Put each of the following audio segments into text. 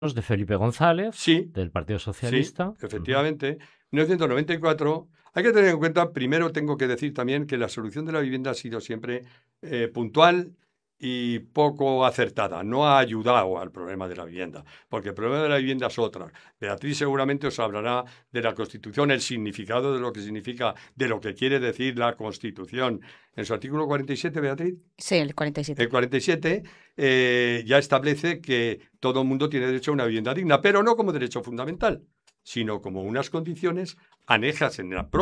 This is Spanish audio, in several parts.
de Felipe González, Sí, del Partido sí, Socialista. efectivamente. 1994. Hay que tener en cuenta, primero tengo que decir también que la solución de la vivienda ha sido siempre puntual y poco acertada. No ha ayudado al problema de la vivienda, porque el problema de la vivienda es otra. Beatriz seguramente os hablará de la Constitución, el significado de lo que significa, de lo que quiere decir la Constitución. En su artículo 47, Beatriz, Sí, el el 47. 47 ya establece que todo el mundo tiene derecho a una vivienda digna, pero no como derecho fundamental, sino como unas condiciones anejas en la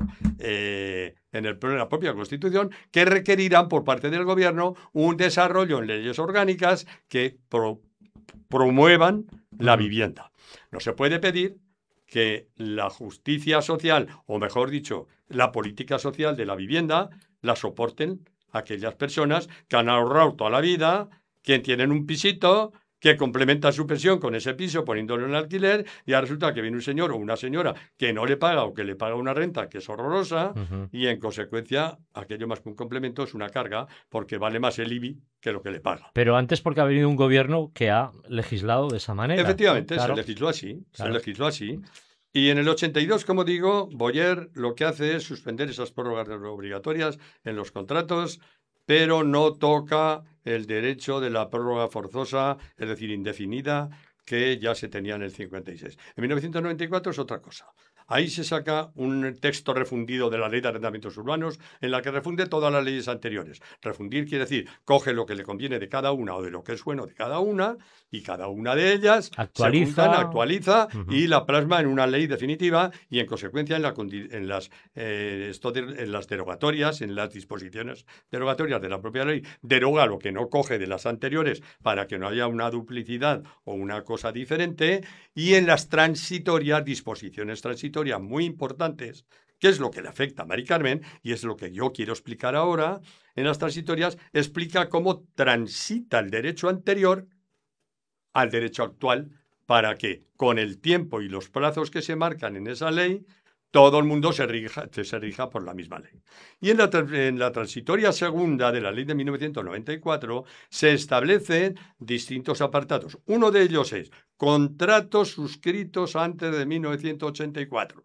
propia Constitución que requerirán por parte del Gobierno un desarrollo en leyes orgánicas que promuevan la vivienda. No se puede pedir que la justicia social, o mejor dicho, la política social de la vivienda, la soporten aquellas personas que han ahorrado toda la vida, que tienen un pisito, que complementan su pensión con ese piso poniéndolo en alquiler, y ahora resulta que viene un señor o una señora que no le paga o que le paga una renta que es horrorosa, y en consecuencia aquello más que un complemento es una carga porque vale más el IBI que lo que le paga. Pero antes porque ha venido un gobierno que ha legislado de esa manera. Efectivamente, Claro. se legisló así, Claro. se legisló así. Y en el 82, como digo, Boyer lo que hace es suspender esas prórrogas obligatorias en los contratos, pero no toca el derecho de la prórroga forzosa, es decir, indefinida, que ya se tenía en el 56. En 1994 es otra cosa. Ahí se saca un texto refundido de la Ley de Arrendamientos Urbanos en la que refunde todas las leyes anteriores. Refundir quiere decir, coge lo que le conviene de cada una o de lo que es bueno de cada una, y cada una de ellas Actualiza. se juntan, actualiza y la plasma en una ley definitiva, y en consecuencia en las derogatorias, en las disposiciones derogatorias de la propia ley, deroga lo que no coge de las anteriores para que no haya una duplicidad o una cosa diferente, y en las transitorias, disposiciones transitorias muy importantes, que es lo que le afecta a Mari Carmen y es lo que yo quiero explicar ahora. En las transitorias explica cómo transita el derecho anterior al derecho actual para que, con el tiempo y los plazos que se marcan en esa ley, todo el mundo se rija por la misma ley. Y en la transitoria segunda de la ley de 1994 se establecen distintos apartados. Uno de ellos es contratos suscritos antes de 1984.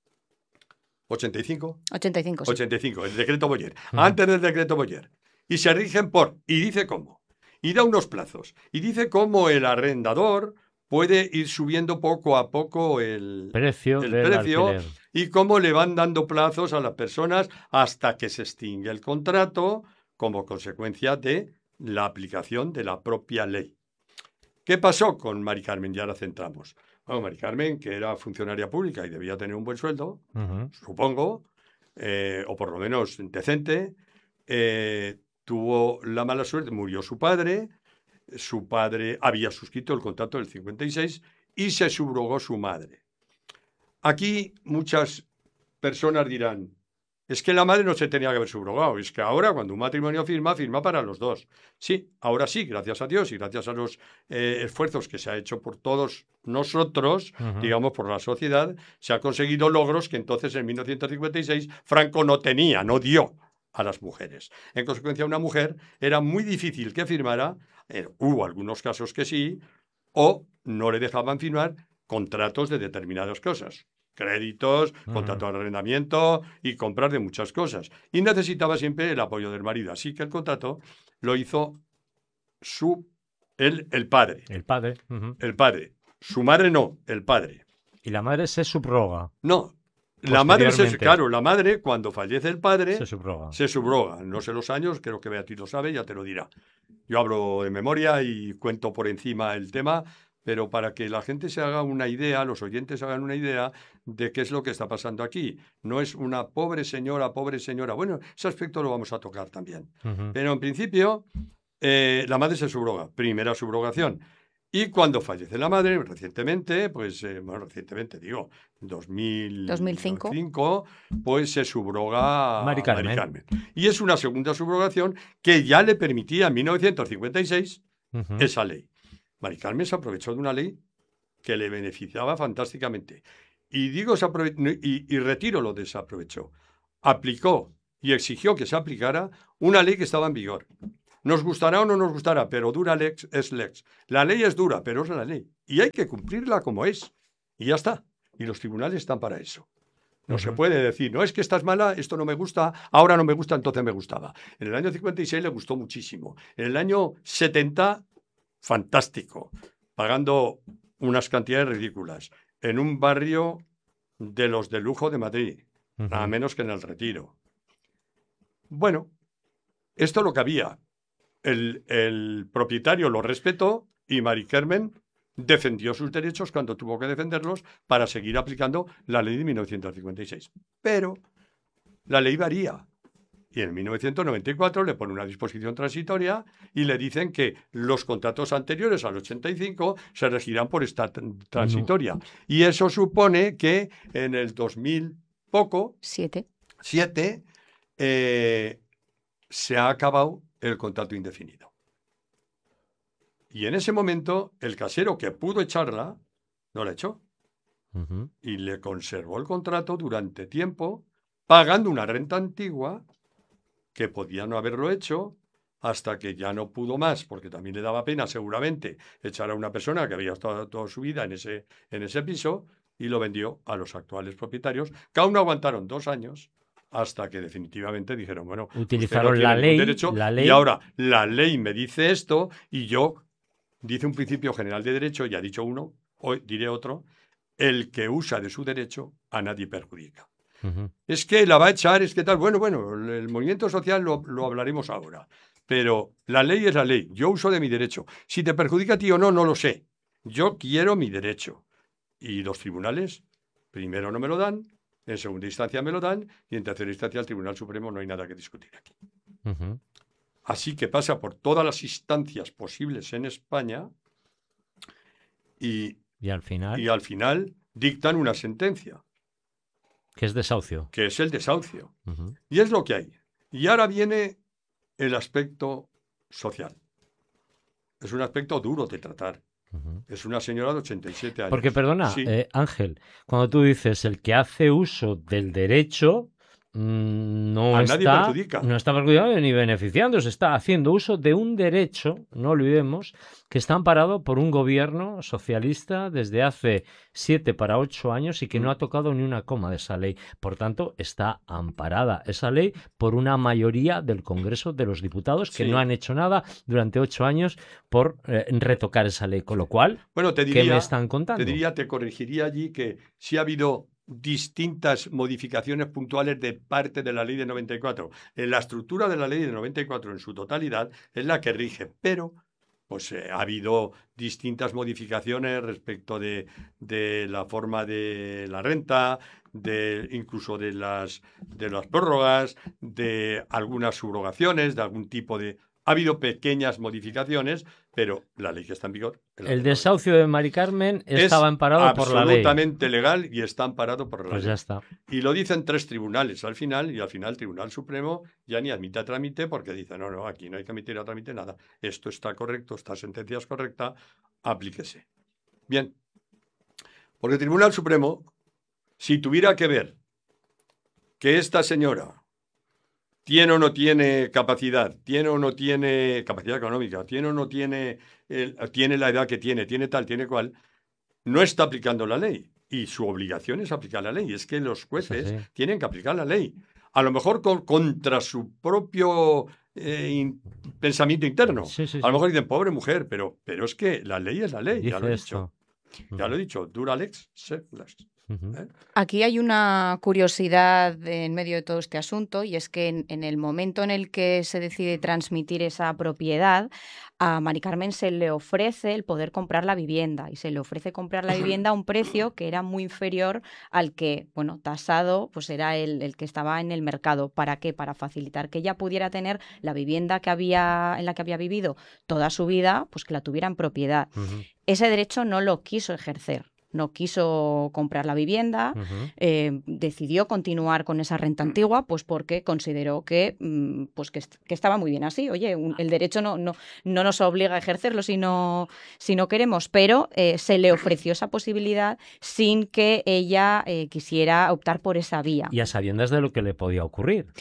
85. 85, sí. 85, el decreto Boyer. Antes del decreto Boyer. Y se rigen y dice cómo. Y da unos plazos. Y dice cómo el arrendador puede ir subiendo poco a poco el precio precio, y cómo le van dando plazos a las personas hasta que se extingue el contrato como consecuencia de la aplicación de la propia ley. ¿Qué pasó con Mari Carmen? Ya la centramos. Bueno, Mari Carmen, que era funcionaria pública y debía tener un buen sueldo, supongo, o por lo menos decente, tuvo la mala suerte, murió su padre había suscrito el contrato del 56 y se subrogó su madre. Aquí muchas personas dirán, es que la madre no se tenía que haber subrogado, es que ahora cuando un matrimonio firma para los dos. Sí, ahora sí, gracias a Dios y gracias a los esfuerzos que se ha hecho por todos nosotros, digamos por la sociedad, se han conseguido logros que entonces en 1956 Franco no dio a las mujeres. En consecuencia, una mujer era muy difícil que firmara, hubo algunos casos que sí, o no le dejaban firmar contratos de determinadas cosas. Créditos, contrato de arrendamiento y comprar de muchas cosas. Y necesitaba siempre el apoyo del marido. Así que el contrato lo hizo el padre. El padre. El padre. Su madre no, el padre. Y la madre se subroga. No. La madre, cuando fallece el padre, se subroga. No sé los años, creo que Beatriz lo sabe, ya te lo dirá. Yo hablo de memoria y cuento por encima el tema, pero para que la gente se haga una idea, los oyentes se hagan una idea de qué es lo que está pasando aquí. No es una pobre señora. Bueno, ese aspecto lo vamos a tocar también. Pero en principio, la madre se subroga. Primera subrogación. Y cuando fallece la madre, recientemente, 2005, pues se subroga a Mari Carmen. Y es una segunda subrogación que ya le permitía en 1956 esa ley. Mari Carmen se aprovechó de una ley que le beneficiaba fantásticamente. Y retiro lo de desaprovechó. Aplicó y exigió que se aplicara una ley que estaba en vigor. Nos gustará o no nos gustará, pero dura lex es lex. La ley es dura, pero es la ley. y hay que cumplirla como es. Y ya está. Y los tribunales están para eso. No se puede decir, no, es que esta es mala, esto no me gusta, ahora no me gusta, entonces me gustaba. En el año 56 le gustó muchísimo. En el año 70, fantástico, pagando unas cantidades ridículas. En un barrio de los de lujo de Madrid, nada menos que en el Retiro. Bueno, esto es lo que había. El propietario lo respetó y Mari Carmen defendió sus derechos cuando tuvo que defenderlos para seguir aplicando la ley de 1956. Pero la ley varía. Y en 1994 le pone una disposición transitoria y le dicen que los contratos anteriores al 85 se regirán por esta transitoria. Y eso supone que en el 2000 poco, 7, se ha acabado el contrato indefinido. Y en ese momento, el casero que pudo echarla, no la echó. Y le conservó el contrato durante tiempo, pagando una renta antigua que podía no haberlo hecho hasta que ya no pudo más, porque también le daba pena seguramente echar a una persona que había estado toda su vida en ese piso, y lo vendió a los actuales propietarios, que aún no aguantaron 2 años hasta que definitivamente dijeron, bueno, utilizaron usted no tiene ningún la derecho, ley, y ahora la ley me dice esto y yo, dice un principio general de derecho, y ha dicho uno, hoy diré otro, el que usa de su derecho a nadie perjudica. Es que la va a echar, es que tal. Bueno, el movimiento social lo hablaremos ahora. Pero la ley es la ley. Yo uso de mi derecho. Si te perjudica a ti o no, no lo sé. Yo quiero mi derecho. Y los tribunales, primero no me lo dan, en segunda instancia me lo dan, y en tercera instancia el Tribunal Supremo no hay nada que discutir aquí. Así que pasa por todas las instancias posibles en España y al final dictan una sentencia. Que es desahucio. Que es el desahucio. Y es lo que hay. Y ahora viene el aspecto social. Es un aspecto duro de tratar. Es una señora de 87 años. Porque, perdona, sí. Ángel, cuando tú dices el que hace uso del derecho, no está perjudicando ni beneficiándose, está haciendo uso de un derecho, no olvidemos, que está amparado por un gobierno socialista desde hace 7 para 8 años y que no ha tocado ni una coma de esa ley. Por tanto, está amparada esa ley por una mayoría del Congreso de los Diputados que no han hecho nada durante 8 años por retocar esa ley. Con lo cual, ¿qué me están contando? Te corregiría allí que sí ha habido distintas modificaciones puntuales de parte de la ley de 94. La estructura de la ley de 94 en su totalidad es la que rige, pero pues ha habido distintas modificaciones respecto de la forma de la renta, incluso de las prórrogas, de algunas subrogaciones, de algún tipo de... Ha habido pequeñas modificaciones, pero la ley que está en vigor... El desahucio de Mari Carmen estaba amparado por la ley. Es absolutamente legal y está amparado por la ley. Pues ya está. Y lo dicen 3 tribunales al final, y al final el Tribunal Supremo ya ni admite a trámite porque dice, no, aquí no hay que admitir a trámite nada. Esto está correcto, esta sentencia es correcta, aplíquese. Bien. Porque el Tribunal Supremo, si tuviera que ver que esta señora tiene o no tiene capacidad, tiene o no tiene capacidad económica, tiene o no tiene, tiene la edad que tiene tal, tiene cual, no está aplicando la ley. Y su obligación es aplicar la ley. Es que los jueces tienen que aplicar la ley. A lo mejor contra su propio pensamiento interno. A lo mejor dicen, pobre mujer, pero es que la ley es la ley. Ya lo he dicho. Ya lo he dicho. Dura lex, sed lex. Aquí hay una curiosidad en medio de todo este asunto, y es que en el momento en el que se decide transmitir esa propiedad, a Mari Carmen se le ofrece el poder comprar la vivienda, y se le ofrece comprar la vivienda a un precio que era muy inferior al que, tasado, pues era el que estaba en el mercado. ¿Para qué? Para facilitar que ella pudiera tener la vivienda en la que había vivido toda su vida, pues que la tuviera en propiedad. Ese derecho no lo quiso ejercer. No quiso comprar la vivienda, decidió continuar con esa renta antigua, pues porque consideró que estaba muy bien así. Oye, el derecho no nos obliga a ejercerlo si no queremos, pero se le ofreció esa posibilidad sin que ella quisiera optar por esa vía. Y a sabiendas de lo que le podía ocurrir.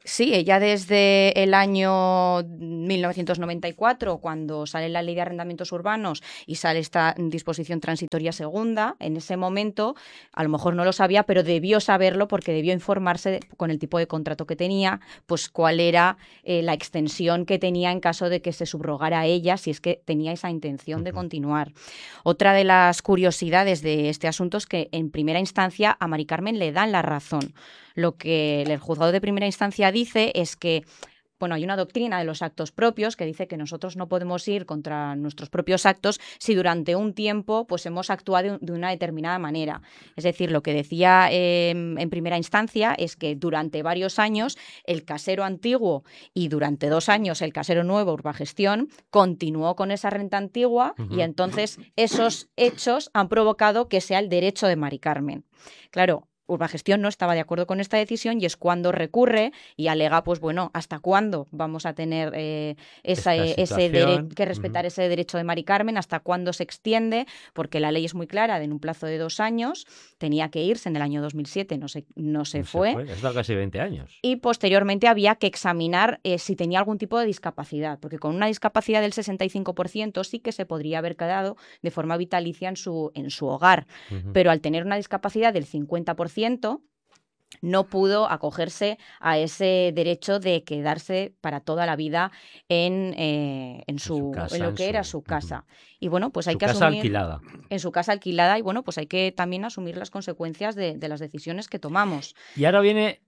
Sí, ella desde el año 1994, cuando sale la Ley de Arrendamientos Urbanos y sale esta disposición transitoria segunda, en ese momento a lo mejor no lo sabía, pero debió saberlo porque debió informarse con el tipo de contrato que tenía, pues cuál era la extensión que tenía en caso de que se subrogara a ella, si es que tenía esa intención de continuar. Otra de las curiosidades de este asunto es que en primera instancia a Mari Carmen le dan la razón. Lo que el juzgado de primera instancia dice es que, bueno, hay una doctrina de los actos propios que dice que nosotros no podemos ir contra nuestros propios actos si durante un tiempo pues hemos actuado de una determinada manera. Es decir, lo que decía en primera instancia es que durante varios años el casero antiguo y durante 2 años el casero nuevo, Urbagestión, continuó con esa renta antigua y entonces esos hechos han provocado que sea el derecho de Mari Carmen. Claro, Urbagestión no estaba de acuerdo con esta decisión y es cuando recurre y alega, pues bueno, ¿hasta cuándo vamos a tener que respetar ese derecho de Mari Carmen? ¿Hasta cuándo se extiende? Porque la ley es muy clara, en un plazo de 2 años, tenía que irse en el año 2007, no se fue. Está casi 20 años. Y posteriormente había que examinar si tenía algún tipo de discapacidad, porque con una discapacidad del 65% sí que se podría haber quedado de forma vitalicia en su hogar, pero al tener una discapacidad del 50%, no pudo acogerse a ese derecho de quedarse para toda la vida en lo que era su casa. Y bueno, pues hay que asumir alquilada. En su casa alquilada, y bueno, pues hay que también asumir las consecuencias de las decisiones que tomamos. Y ahora viene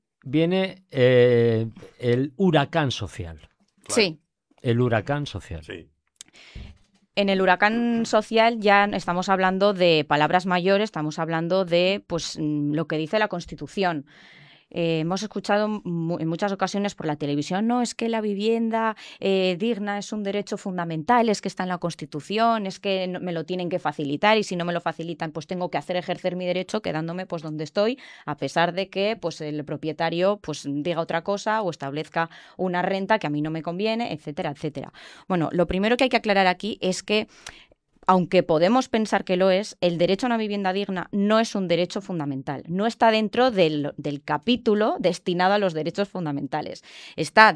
el huracán social. Claro. Sí. El huracán social. Sí. En el huracán social ya estamos hablando de palabras mayores, estamos hablando de pues lo que dice la Constitución. Hemos escuchado en muchas ocasiones por la televisión, no, es que la vivienda digna es un derecho fundamental, es que está en la Constitución, es que me lo tienen que facilitar y si no me lo facilitan, pues tengo que ejercer mi derecho quedándome pues donde estoy, a pesar de que pues el propietario pues diga otra cosa o establezca una renta que a mí no me conviene, etcétera, etcétera. Bueno, lo primero que hay que aclarar aquí es que aunque podemos pensar que lo es, el derecho a una vivienda digna no es un derecho fundamental. No está dentro del capítulo destinado a los derechos fundamentales. Está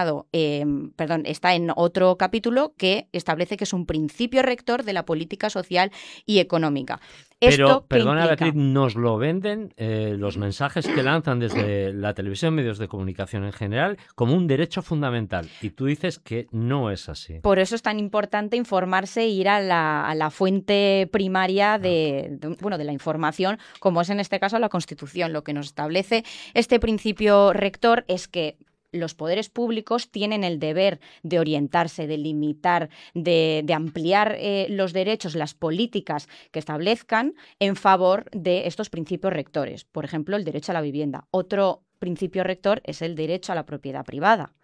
en otro capítulo que establece que es un principio rector de la política social y económica. Pero, perdona, Beatriz, nos lo venden los mensajes que lanzan desde la televisión, medios de comunicación en general, como un derecho fundamental. Y tú dices que no es así. Por eso es tan importante informarse e ir a la fuente primaria de la información, como es en este caso la Constitución. Lo que nos establece este principio rector es que los poderes públicos tienen el deber de orientarse, de limitar, de ampliar los derechos, las políticas que establezcan en favor de estos principios rectores. Por ejemplo, el derecho a la vivienda. Otro principio rector es el derecho a la propiedad privada.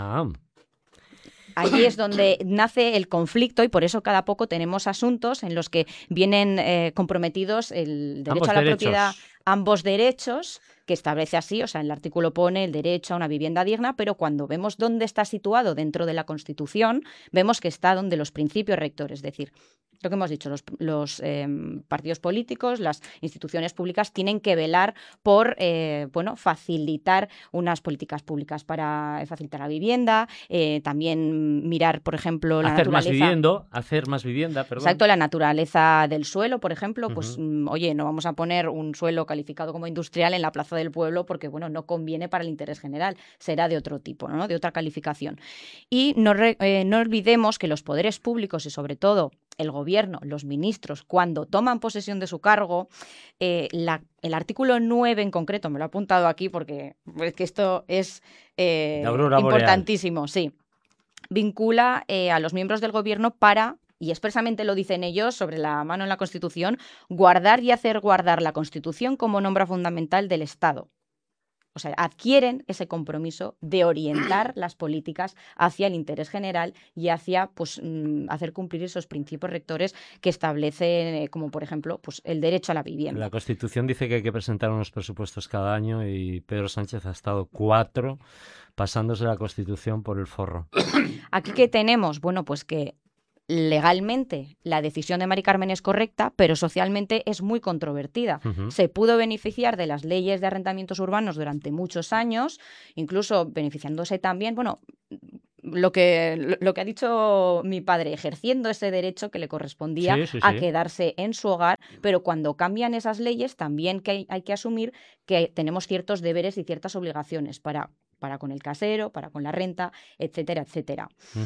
Allí es donde nace el conflicto y por eso cada poco tenemos asuntos en los que vienen comprometidos el derecho a la propiedad, ambos derechos, que establece así, o sea, el artículo pone el derecho a una vivienda digna, pero cuando vemos dónde está situado dentro de la Constitución, vemos que está donde los principios rectores, es decir, lo que hemos dicho, los partidos políticos, las instituciones públicas tienen que velar por facilitar unas políticas públicas para facilitar la vivienda, también mirar, por ejemplo, la naturaleza. Hacer más vivienda, perdón. Exacto, la naturaleza del suelo, por ejemplo, pues oye, no vamos a poner un suelo calificado como industrial en la plaza del pueblo porque, bueno, no conviene para el interés general, será de otro tipo, ¿no? De otra calificación. Y no olvidemos que los poderes públicos y sobre todo el gobierno, los ministros, cuando toman posesión de su cargo, el artículo 9 en concreto, me lo he apuntado aquí porque es que esto es importantísimo, sí, vincula a los miembros del gobierno para, y expresamente lo dicen ellos sobre la mano en la Constitución, guardar y hacer guardar la Constitución como norma fundamental del Estado. O sea, adquieren ese compromiso de orientar las políticas hacia el interés general y hacia hacer cumplir esos principios rectores que establecen, como por ejemplo, el derecho a la vivienda. La Constitución dice que hay que presentar unos presupuestos cada año y Pedro Sánchez ha estado 4 pasándose la Constitución por el forro. ¿Aquí qué tenemos? Bueno, pues que legalmente la decisión de Mari Carmen es correcta, pero socialmente es muy controvertida. Se pudo beneficiar de las leyes de arrendamientos urbanos durante muchos años, incluso beneficiándose también, lo que ha dicho mi padre, ejerciendo ese derecho que le correspondía a quedarse en su hogar, pero cuando cambian esas leyes también hay que asumir que tenemos ciertos deberes y ciertas obligaciones para con el casero, para con la renta, etcétera, etcétera.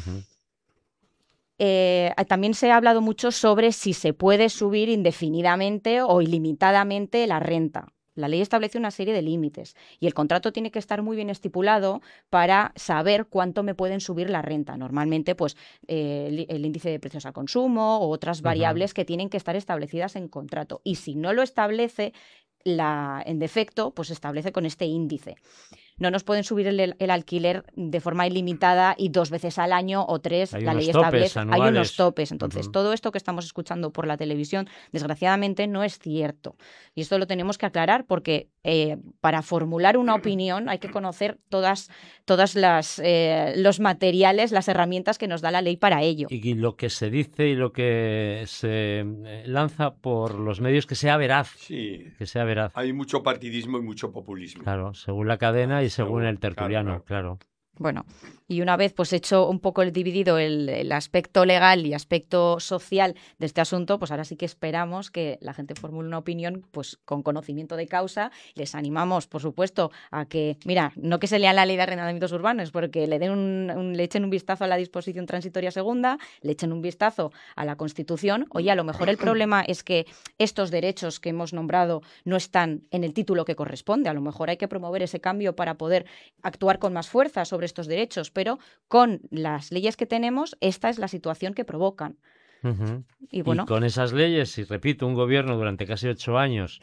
También se ha hablado mucho sobre si se puede subir indefinidamente o ilimitadamente la renta. La ley establece una serie de límites y el contrato tiene que estar muy bien estipulado para saber cuánto me pueden subir la renta. Normalmente, pues, el índice de precios al consumo u otras variables que tienen que estar establecidas en contrato. Y si no lo establece, en defecto, pues se establece con este índice. No nos pueden subir el alquiler de forma ilimitada y 2 veces al año o 3. La ley establece. Hay unos topes. Entonces, todo esto que estamos escuchando por la televisión, desgraciadamente, no es cierto. Y esto lo tenemos que aclarar porque para formular una opinión hay que conocer todas los materiales, las herramientas que nos da la ley para ello. Y lo que se dice y lo que se lanza por los medios, que sea veraz. Sí. Que sea veraz. Hay mucho partidismo y mucho populismo. Claro, según la cadena y según el tertuliano, claro. Bueno, y una vez pues hecho un poco dividido el aspecto legal y aspecto social de este asunto, pues ahora sí que esperamos que la gente formule una opinión pues con conocimiento de causa. Les animamos, por supuesto, a que, mira, no que se lean la ley de arrendamientos urbanos, porque le le echen un vistazo a la disposición transitoria segunda, le echen un vistazo a la Constitución. Oye, a lo mejor el problema es que estos derechos que hemos nombrado no están en el título que corresponde. A lo mejor hay que promover ese cambio para poder actuar con más fuerza sobre estos derechos, pero con las leyes que tenemos, esta es la situación que provocan. Y con esas leyes, y repito, un gobierno durante casi 8 años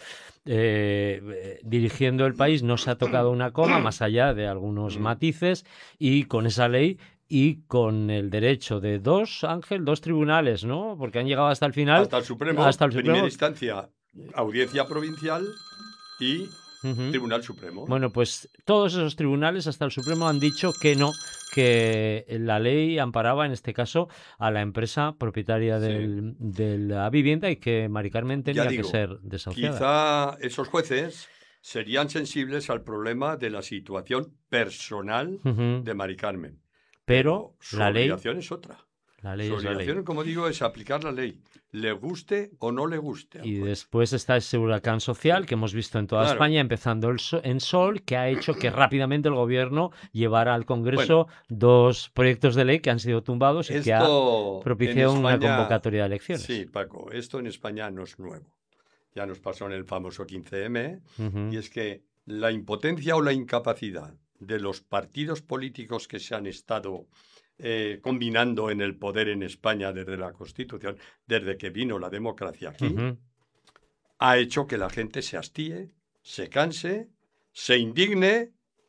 dirigiendo el país, no se ha tocado una coma más allá de algunos matices, y con esa ley y con el derecho de dos tribunales, ¿no? Porque han llegado hasta el final. Hasta el Supremo, primera instancia, Audiencia Provincial y Tribunal Supremo. Bueno, pues todos esos tribunales, hasta el Supremo, han dicho que no, que la ley amparaba en este caso a la empresa propietaria de la vivienda y que Mari Carmen tenía que ser desahuciada. Quizá esos jueces serían sensibles al problema de la situación personal de Mari Carmen. Pero su la ley obligación es otra. La ley su es la obligación, ley. como digo, es aplicar la ley, le guste o no le guste. Y después está ese huracán social que hemos visto en toda España, empezando en Sol, que ha hecho que rápidamente el gobierno llevara al Congreso 2 proyectos de ley que han sido tumbados y que ha propiciado una convocatoria de elecciones. Sí, Paco, esto en España no es nuevo. Ya nos pasó en el famoso 15M, y es que la impotencia o la incapacidad de los partidos políticos que se han estado combinando en el poder en España desde la Constitución, desde que vino la democracia aquí, ha hecho que la gente se hastíe, se canse, se indigne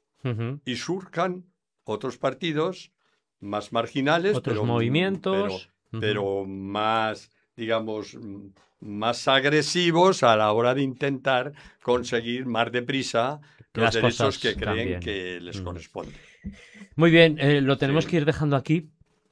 y surjan otros partidos más marginales, otros movimientos, pero más, digamos, más agresivos a la hora de intentar conseguir más deprisa los derechos que creen que les corresponden. Muy bien, lo tenemos que ir dejando aquí.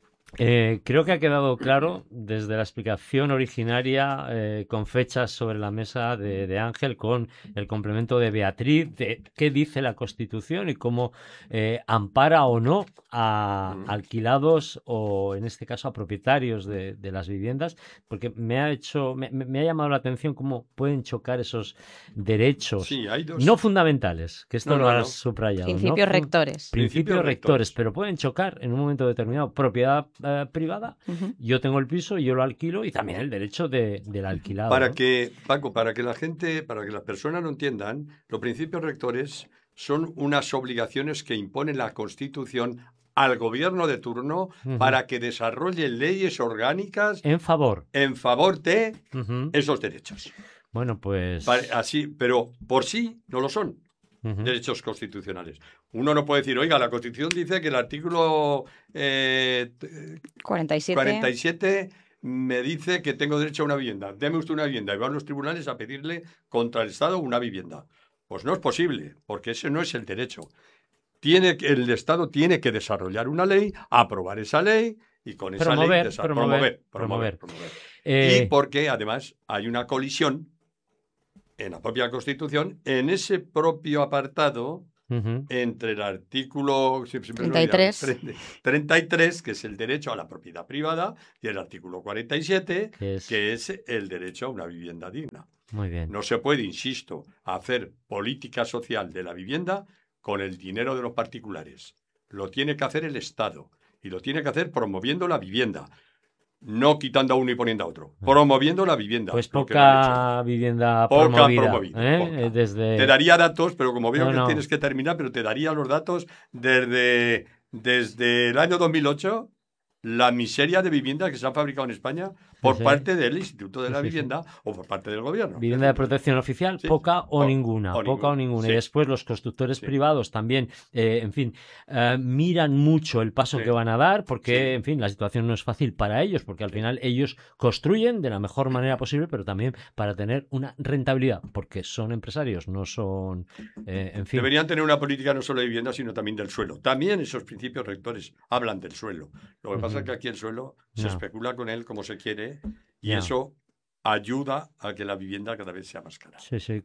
Creo que ha quedado claro desde la explicación originaria con fechas sobre la mesa de Ángel, con el complemento de Beatriz, de qué dice la Constitución y cómo ampara o no a alquilados o, en este caso, a propietarios de las viviendas, porque me ha llamado la atención cómo pueden chocar esos derechos no fundamentales, que esto lo has subrayado. Principios rectores. Principios rectores, pero pueden chocar en un momento determinado. Propiedad privada, yo tengo el piso, yo lo alquilo, y también el derecho del alquilado. Paco, para que las personas lo entiendan, los principios rectores son unas obligaciones que impone la Constitución al gobierno de turno para que desarrolle leyes orgánicas en favor de esos derechos. Bueno, pues así, pero por sí no lo son. Derechos constitucionales. Uno no puede decir, oiga, la Constitución dice que el artículo 47 me dice que tengo derecho a una vivienda. Deme usted una vivienda. Y van los tribunales a pedirle contra el Estado una vivienda. Pues no es posible, porque ese no es el derecho. El Estado tiene que desarrollar una ley, aprobar esa ley Y con esa ley... Promover. Y porque, además, hay una colisión en la propia Constitución, en ese propio apartado, entre el artículo 33, que es el derecho a la propiedad privada, y el artículo 47, que es el derecho a una vivienda digna. Muy bien. No se puede, insisto, hacer política social de la vivienda con el dinero de los particulares. Lo tiene que hacer el Estado, y lo tiene que hacer promoviendo la vivienda. No quitando a uno y poniendo a otro, promoviendo la vivienda. Pues poca vivienda promovida. Poca. Te daría datos, pero como veo que tienes que terminar, pero te daría los datos desde el año 2008, la miseria de viviendas que se han fabricado en España por parte del Instituto de la Vivienda o por parte del gobierno. Vivienda de protección oficial, poca o ninguna. Y después los constructores privados también, miran mucho el paso que van a dar, porque, en fin, la situación no es fácil para ellos, porque al final ellos construyen de la mejor manera posible, pero también para tener una rentabilidad, porque son empresarios, no son, Deberían tener una política no solo de vivienda, sino también del suelo. También esos principios rectores hablan del suelo. Lo que pasa es que aquí el suelo se especula con él como se quiere, y eso ayuda a que la vivienda cada vez sea más cara. Sí, se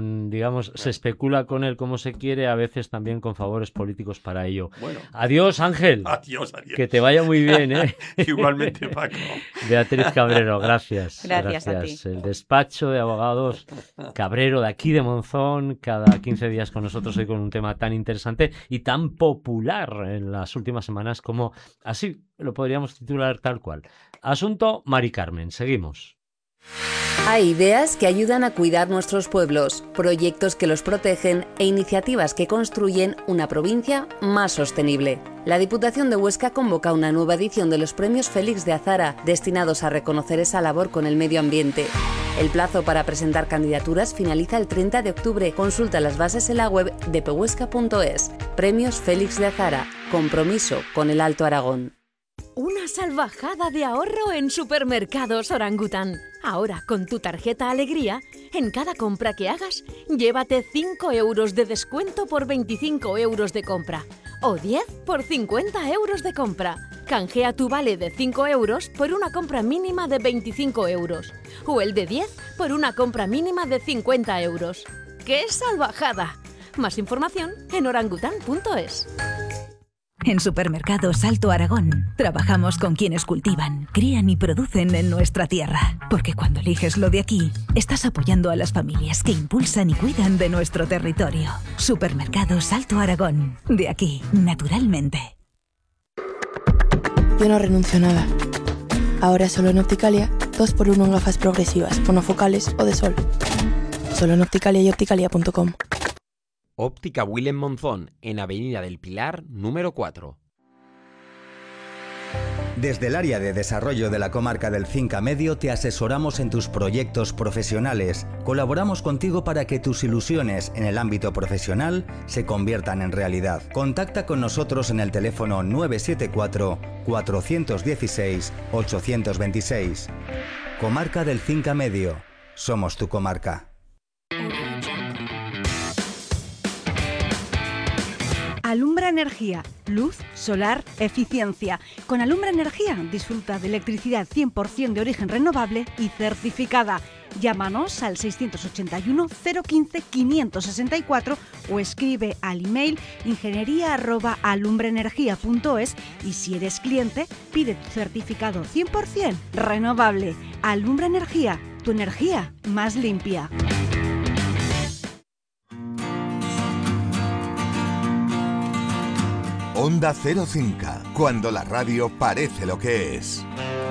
especula con él como se quiere, a veces también con favores políticos para ello. Bueno. Adiós, Ángel. Adiós. Que te vaya muy bien, ¿eh? Igualmente, Paco. Beatriz Cabrero, gracias. Gracias a ti. El despacho de abogados Cabrero de aquí de Monzón, cada 15 días con nosotros hoy con un tema tan interesante y tan popular en las últimas semanas como así lo podríamos titular tal cual. Asunto Mari Carmen. Seguimos. Hay ideas que ayudan a cuidar nuestros pueblos, proyectos que los protegen e iniciativas que construyen una provincia más sostenible. La Diputación de Huesca convoca una nueva edición de los Premios Félix de Azara, destinados a reconocer esa labor con el medio ambiente. El plazo para presentar candidaturas finaliza el 30 de octubre. Consulta las bases en la web de pehuesca.es. Premios Félix de Azara. Compromiso con el Alto Aragón. Una salvajada de ahorro en Supermercados Orangután. Ahora, con tu tarjeta Alegría, en cada compra que hagas, llévate 5 euros de descuento por 25 euros de compra. O 10 por 50 euros de compra. Canjea tu vale de 5 euros por una compra mínima de 25 euros. O el de 10 por una compra mínima de 50 euros. ¡Qué salvajada! Más información en orangután.es. En Supermercados Alto Aragón trabajamos con quienes cultivan, crían y producen en nuestra tierra. Porque cuando eliges lo de aquí, estás apoyando a las familias que impulsan y cuidan de nuestro territorio. Supermercados Alto Aragón. De aquí, naturalmente. Yo no renuncio a nada. Ahora solo en Opticalia, 2x1 en gafas progresivas, monofocales o de sol. Solo en Opticalia y opticalia.com. Óptica Willem Monzón, en Avenida del Pilar, número 4. Desde el área de desarrollo de la comarca del Cinca Medio te asesoramos en tus proyectos profesionales. Colaboramos contigo para que tus ilusiones en el ámbito profesional se conviertan en realidad. Contacta con nosotros en el teléfono 974 416 826. Comarca del Cinca Medio. Somos tu comarca. Alumbra Energía, luz, solar, eficiencia. Con Alumbra Energía disfruta de electricidad 100% de origen renovable y certificada. Llámanos al 681 015 564 o escribe al email ingeniería@alumbraenergia.es y si eres cliente, pide tu certificado 100% renovable. Alumbra Energía, tu energía más limpia. Onda 05, cuando la radio parece lo que es.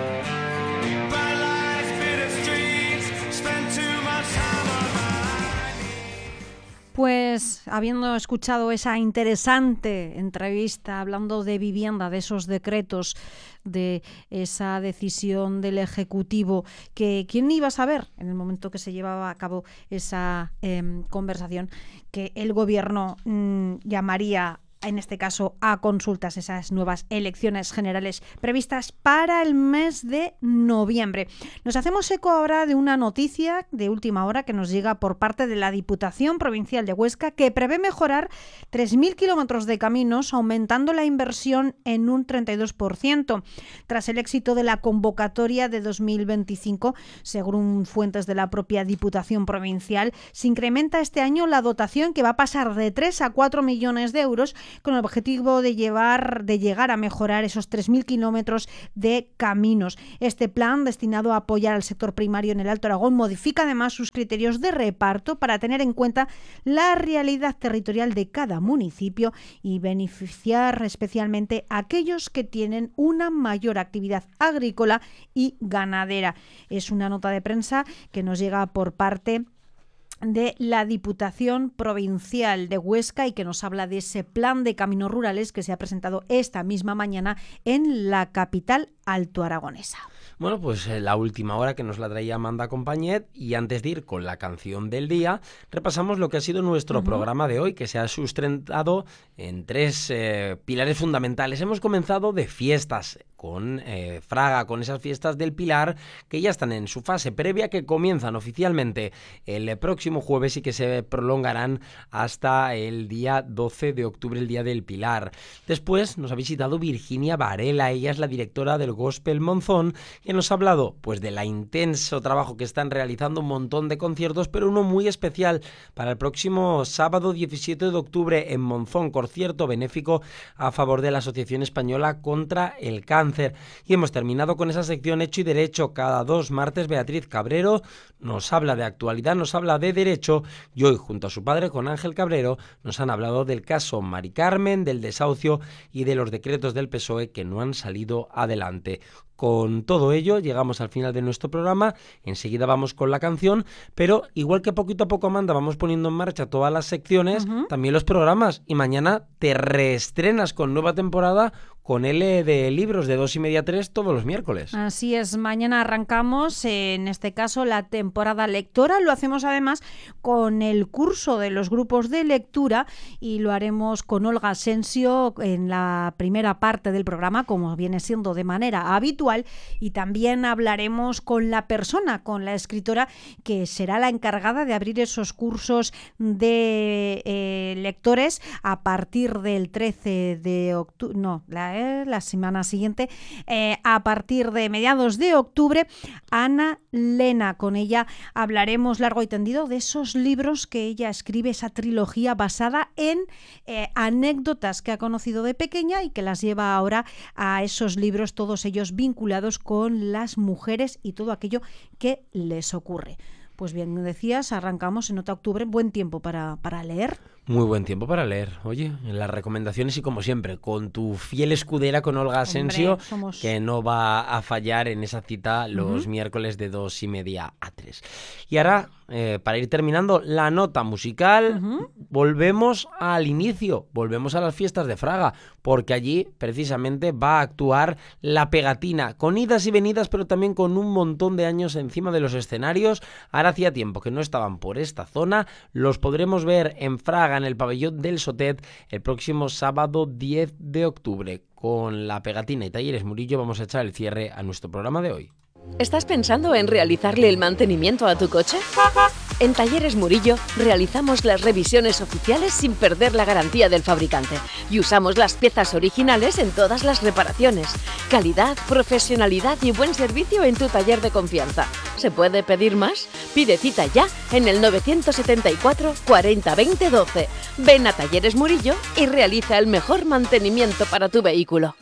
Pues habiendo escuchado esa interesante entrevista hablando de vivienda, de esos decretos, de esa decisión del Ejecutivo, que quién iba a saber en el momento que se llevaba a cabo esa conversación, que el Gobierno llamaría en este caso a consultas, esas nuevas elecciones generales previstas para el mes de noviembre. Nos hacemos eco ahora de una noticia de última hora que nos llega por parte de la Diputación Provincial de Huesca, que prevé mejorar 3.000 kilómetros de caminos, aumentando la inversión en un 32%. Tras el éxito de la convocatoria de 2025, según fuentes de la propia Diputación Provincial, se incrementa este año la dotación, que va a pasar de 3 a 4 millones de euros, con el objetivo de llegar a mejorar esos 3.000 kilómetros de caminos. Este plan, destinado a apoyar al sector primario en el Alto Aragón, modifica además sus criterios de reparto para tener en cuenta la realidad territorial de cada municipio y beneficiar especialmente a aquellos que tienen una mayor actividad agrícola y ganadera. Es una nota de prensa que nos llega por parte de la Diputación Provincial de Huesca y que nos habla de ese plan de caminos rurales que se ha presentado esta misma mañana en la capital altoaragonesa. Bueno, pues la última hora que nos la traía Amanda Compañet, y antes de ir con la canción del día, repasamos lo que ha sido nuestro programa de hoy, que se ha sustentado en 3 pilares fundamentales. Hemos comenzado de fiestas con Fraga, con esas fiestas del Pilar que ya están en su fase previa, que comienzan oficialmente el próximo jueves y que se prolongarán hasta el día 12 de octubre, el Día del Pilar. Después nos ha visitado Virginia Varela, ella es la directora del Gospel Monzón, que nos ha hablado pues del intenso trabajo que están realizando, un montón de conciertos, pero uno muy especial para el próximo sábado 17 de octubre en Monzón, concierto benéfico a favor de la Asociación Española contra el Cáncer. Y hemos terminado con esa sección Hecho y Derecho. Cada 2 martes Beatriz Cabrero nos habla de actualidad, nos habla de derecho, y hoy junto a su padre, con Ángel Cabrero, nos han hablado del caso Mari Carmen, del desahucio y de los decretos del PSOE que no han salido adelante. Con todo ello llegamos al final de nuestro programa. Enseguida vamos con la canción, pero igual que poquito a poco, Amanda, vamos poniendo en marcha todas las secciones, también los programas, y mañana te reestrenas con nueva temporada con L de libros de 2:30 a 3 todos los miércoles. Así es, mañana arrancamos, en este caso, la temporada lectora. Lo hacemos además con el curso de los grupos de lectura y lo haremos con Olga Asensio en la primera parte del programa, como viene siendo de manera habitual, y también hablaremos con la persona, con la escritora, que será la encargada de abrir esos cursos de lectores a partir del 13 de octubre, la semana siguiente, a partir de mediados de octubre, Ana Lena. Con ella hablaremos largo y tendido de esos libros que ella escribe, esa trilogía basada en anécdotas que ha conocido de pequeña y que las lleva ahora a esos libros, todos ellos vinculados con las mujeres y todo aquello que les ocurre. Pues bien, decías, arrancamos en octubre, buen tiempo para leer. Muy buen tiempo para leer. Oye, en las recomendaciones y como siempre, con tu fiel escudera, con Olga Asensio, que no va a fallar en esa cita los miércoles de 2:30 a 3. Y ahora, para ir terminando, la nota musical, volvemos al inicio, volvemos a las fiestas de Fraga, porque allí precisamente va a actuar La Pegatina, con idas y venidas, pero también con un montón de años encima de los escenarios. Ahora hacía tiempo que no estaban por esta zona, los podremos ver en Fraga, en el pabellón del Sotet, el próximo sábado 10 de octubre. Con La Pegatina y Talleres Murillo vamos a echar el cierre a nuestro programa de hoy. ¿Estás pensando en realizarle el mantenimiento a tu coche? En Talleres Murillo realizamos las revisiones oficiales sin perder la garantía del fabricante y usamos las piezas originales en todas las reparaciones. Calidad, profesionalidad y buen servicio en tu taller de confianza. ¿Se puede pedir más? Pide cita ya en el 974 40 20 12. Ven a Talleres Murillo y realiza el mejor mantenimiento para tu vehículo.